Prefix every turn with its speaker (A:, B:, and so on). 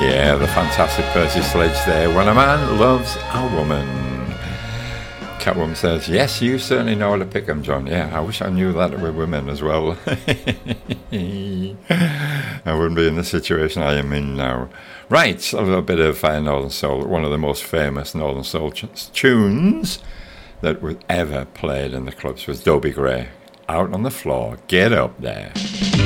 A: Yeah, the fantastic Percy Sledge there. When a man loves a woman. Catwoman says, yes, you certainly know how to pick them, John. Yeah, I wish I knew that with women as well. I wouldn't be in the situation I am in now. Right, a little bit of Northern Soul, one of the most famous Northern Soul tunes that was ever played in the clubs was Dobie Gray. Out on the floor, get up there.